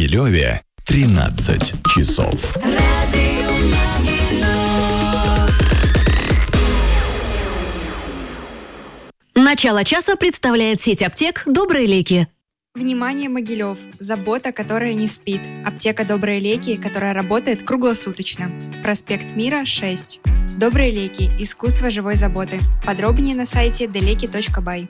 Могилеве 13 часов. Начало часа представляет сеть аптек «Добрые леки». Внимание, Могилев! Забота, которая не спит. Аптека «Добрые леки», которая работает круглосуточно. Проспект Мира, 6. «Добрые леки. Искусство живой заботы». Подробнее на сайте deleki.by.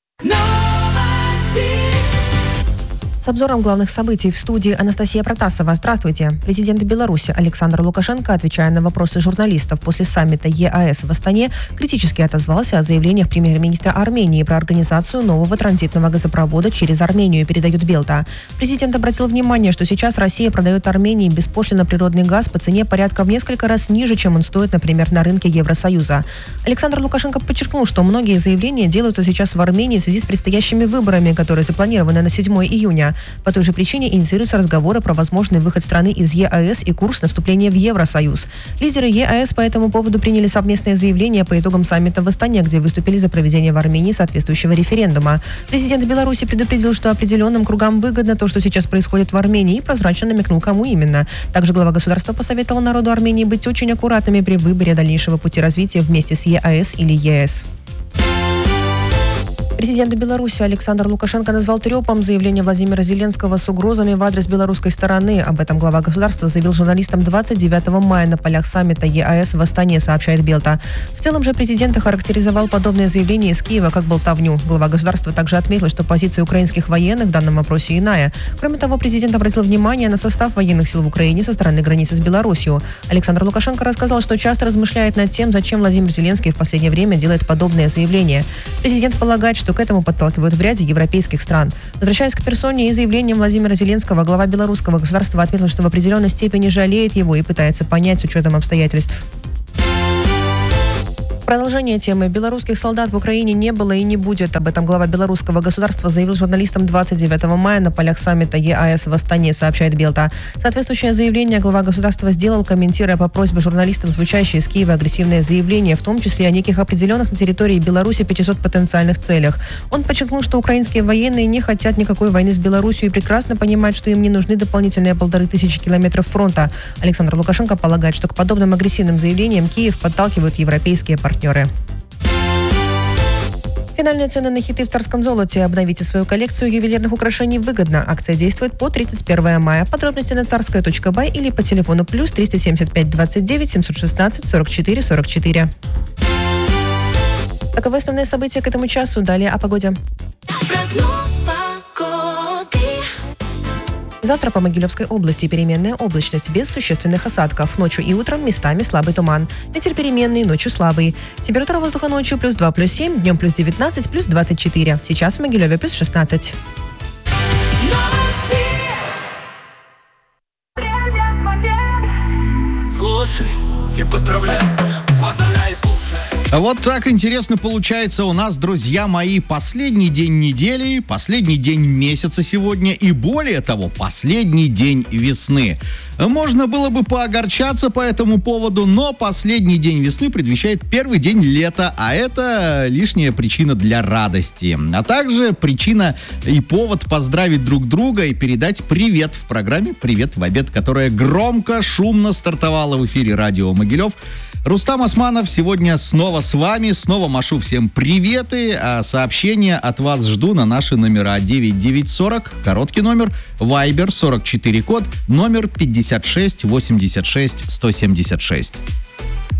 С обзором главных событий в студии Анастасия Протасова. Здравствуйте. Президент Беларуси Александр Лукашенко, отвечая на вопросы журналистов после саммита ЕАЭС в Астане, критически отозвался о заявлениях премьер-министра Армении про организацию нового транзитного газопровода через Армению, передает Белта. Президент обратил внимание, что сейчас Россия продает Армении беспошлинно природный газ по цене порядка в несколько раз ниже, чем он стоит, например, на рынке Евросоюза. Александр Лукашенко подчеркнул, что многие заявления делаются сейчас в Армении в связи с предстоящими выборами, которые запланированы на 7 июня. По той же причине инициируются разговоры про возможный выход страны из ЕАЭС и курс на вступление в Евросоюз. Лидеры ЕАЭС по этому поводу приняли совместное заявление по итогам саммита в Астане, где выступили за проведение в Армении соответствующего референдума. Президент Беларуси предупредил, что определенным кругам выгодно то, что сейчас происходит в Армении, и прозрачно намекнул, кому именно. Также глава государства посоветовал народу Армении быть очень аккуратными при выборе дальнейшего пути развития вместе с ЕАЭС или ЕС. Президент Беларуси Александр Лукашенко назвал трёпом заявление Владимира Зеленского с угрозами в адрес белорусской стороны. Об этом глава государства заявил журналистам 29 мая на полях саммита ЕАЭС в Астане, сообщает Белта. В целом же президент охарактеризовал подобное заявление из Киева как болтовню. Глава государства также отметил, что позиция украинских военных в данном вопросе иная. Кроме того, президент обратил внимание на состав военных сил в Украине со стороны границы с Беларусью. Александр Лукашенко рассказал, что часто размышляет над тем, зачем Владимир Зеленский в последнее время делает подобные заявления. Президент полагает, что к этому подталкивают в ряде европейских стран. Возвращаясь к персоне и заявлениям Владимира Зеленского, глава белорусского государства отметил, что в определенной степени жалеет его и пытается понять с учетом обстоятельств. Продолжение темы. Белорусских солдат в Украине не было и не будет. Об этом глава белорусского государства заявил журналистам 29 мая на полях саммита ЕАЭС в Астане, сообщает Белта. Соответствующее заявление глава государства сделал, комментируя по просьбе журналистов звучащие из Киева агрессивные заявления, в том числе о неких определенных на территории Беларуси 500 потенциальных целях. Он подчеркнул, что украинские военные не хотят никакой войны с Беларусью и прекрасно понимают, что им не нужны дополнительные 1500 километров фронта. Александр Лукашенко полагает, что к подобным агрессивным заявлениям Киев подталкивают европейские партнеры. Финальные цены на хиты в царском золоте. Обновите свою коллекцию ювелирных украшений выгодно. Акция действует по 31 мая. Подробности на царская.бай или по телефону +3 375 29 716 44 44. Таковы основные события к этому часу. Далее о погоде. Завтра по Могилевской области переменная облачность без существенных осадков. Ночью и утром местами слабый туман. Ветер переменный, ночью слабый. Температура воздуха ночью +2, +7, днем +19, +24. Сейчас в Могилеве +16. Слушай и поздравляй. Поздравляй, слушай. Вот так интересно получается у нас, друзья мои, последний день недели, последний день месяца сегодня и, более того, последний день весны. Можно было бы поогорчаться по этому поводу, но последний день весны предвещает первый день лета, а это лишняя причина для радости. А также причина и повод поздравить друг друга и передать привет в программе «Привет в обед», которая громко, шумно стартовала в эфире радио Могилев. Рустам Османов сегодня снова с вами, снова машу всем приветы, а сообщения от вас жду на наши номера 9940, короткий номер, Viber 44 код, номер 56 86 176.